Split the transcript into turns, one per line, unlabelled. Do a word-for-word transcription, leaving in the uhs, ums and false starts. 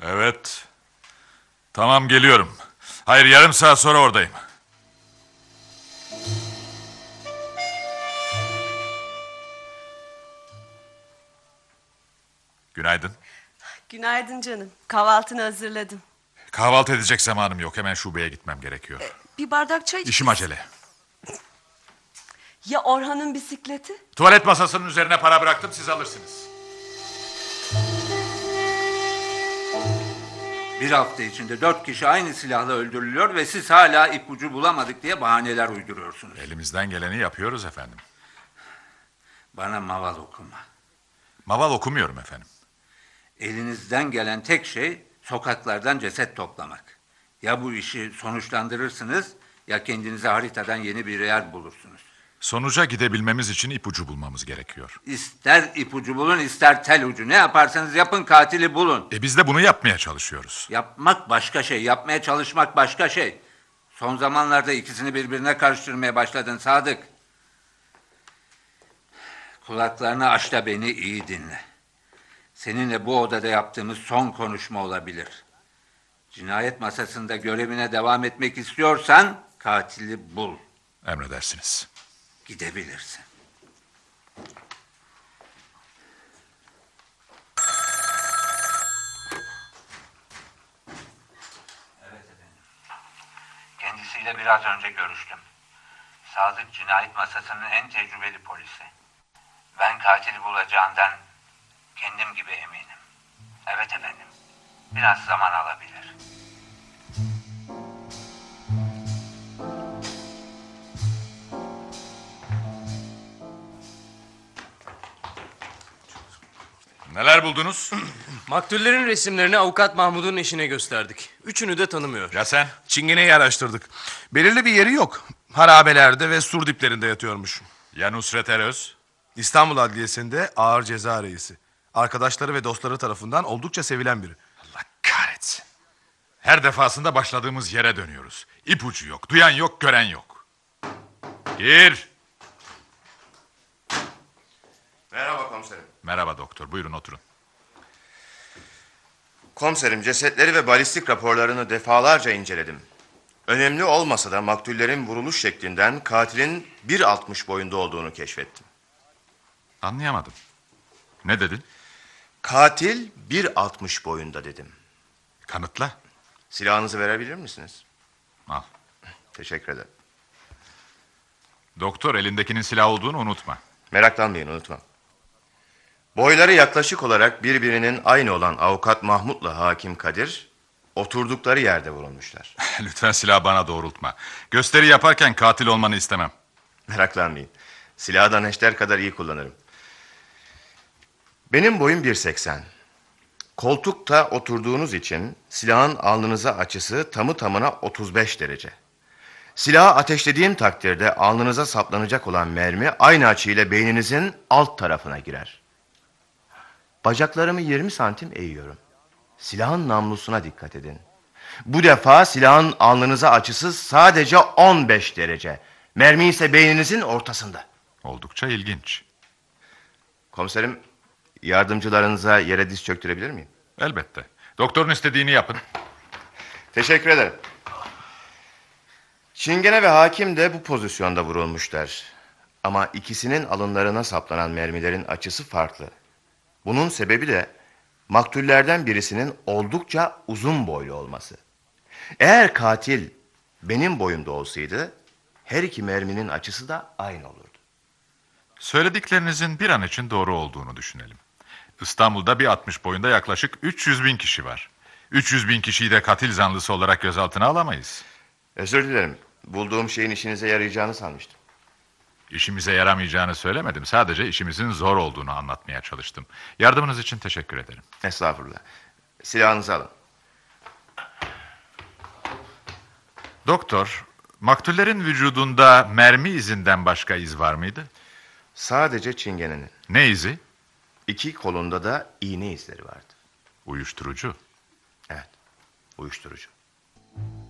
Evet. Tamam, geliyorum. Hayır, yarım saat sonra oradayım. Günaydın.
Günaydın canım. Kahvaltını hazırladım.
Kahvaltı edecek zamanım yok. Hemen şubeye gitmem gerekiyor.
Ee, bir bardak çay iç.
İşim acele.
Ya Orhan'ın bisikleti?
Tuvalet masasının üzerine para bıraktım, siz alırsınız.
Bir hafta içinde dört kişi aynı silahla öldürülüyor ve siz hala ipucu bulamadık diye bahaneler uyduruyorsunuz.
Elimizden geleni yapıyoruz efendim.
Bana maval okuma.
Maval okumuyorum efendim.
Elinizden gelen tek şey sokaklardan ceset toplamak. Ya bu işi sonuçlandırırsınız ya kendinize haritadan yeni bir yer bulursunuz.
Sonuca gidebilmemiz için ipucu bulmamız gerekiyor.
İster ipucu bulun ister tel ucu. Ne yaparsanız yapın katili bulun.
E biz de bunu yapmaya çalışıyoruz.
Yapmak başka şey, yapmaya çalışmak başka şey. Son zamanlarda ikisini birbirine karıştırmaya başladın Sadık. Kulaklarını aç da beni iyi dinle. Seninle bu odada yaptığımız son konuşma olabilir. Cinayet masasında görevine devam etmek istiyorsan katili bul.
Emredersiniz.
Gidebilirsin. Evet efendim. Kendisiyle biraz önce görüştüm. Sadık cinayet masasının en tecrübeli polisi. Ben katili bulacağından kendim gibi eminim. Evet efendim. Biraz zaman alabilir.
Neler buldunuz?
Maktullerin resimlerini avukat Mahmud'un eşine gösterdik. Üçünü de tanımıyor.
Ya sen?
Çingene'yi araştırdık. Belirli bir yeri yok. Harabelerde ve sur diplerinde yatıyormuş.
Ya Nusret Eröz?
İstanbul Adliyesi'nde ağır ceza reisi. Arkadaşları ve dostları tarafından oldukça sevilen biri.
Allah kahretsin. Her defasında başladığımız yere dönüyoruz. İpucu yok, duyan yok, gören yok. Gir.
Merhaba komiserim.
Merhaba doktor, buyurun oturun.
Komiserim, cesetleri ve balistik raporlarını defalarca inceledim. Önemli olmasa da maktullerin vuruluş şeklinden katilin bir altmış boyunda olduğunu keşfettim.
Anlayamadım. Ne dedin?
Katil bir altmış boyunda dedim.
Kanıtla.
Silahınızı verebilir misiniz?
Al.
Teşekkür ederim.
Doktor, elindekinin silah olduğunu unutma.
Meraklanmayın, unutmam. Boyları yaklaşık olarak birbirinin aynı olan avukat Mahmut'la hakim Kadir oturdukları yerde vurulmuşlar.
Lütfen silahı bana doğrultma. Gösteri yaparken katil olmanı istemem.
Meraklanmayın. Silahı da neşter kadar iyi kullanırım. Benim boyum bir seksen. Koltukta oturduğunuz için silahın alnınıza açısı tamı tamına otuz beş derece. Silahı ateşlediğim takdirde alnınıza saplanacak olan mermi aynı açıyla beyninizin alt tarafına girer. Bacaklarımı yirmi santim eğiyorum. Silahın namlusuna dikkat edin. Bu defa silahın alnınıza açısı sadece on beş derece. Mermi ise beyninizin ortasında.
Oldukça ilginç.
Komiserim, yardımcılarınıza yere diz çöktürebilir miyim?
Elbette. Doktorun istediğini yapın.
Teşekkür ederim. Çingene ve hakim de bu pozisyonda vurulmuşlar. Ama ikisinin alınlarına saplanan mermilerin açısı farklı. Bunun sebebi de maktullerden birisinin oldukça uzun boylu olması. Eğer katil benim boyumda olsaydı her iki merminin açısı da aynı olurdu.
Söylediklerinizin bir an için doğru olduğunu düşünelim. İstanbul'da bir altmış boyunda yaklaşık üç yüz bin kişi var. üç yüz bin kişiyi de katil zanlısı olarak gözaltına alamayız.
Özür dilerim. Bulduğum şeyin işinize yarayacağını sanmıştım.
İşimize yaramayacağını söylemedim. Sadece işimizin zor olduğunu anlatmaya çalıştım. Yardımınız için teşekkür ederim.
Estağfurullah. Silahınızı alın.
Doktor, maktullerin vücudunda mermi izinden başka iz var mıydı?
Sadece Çingene'nin.
Ne izi?
İki kolunda da iğne izleri vardı.
Uyuşturucu.
Evet, uyuşturucu.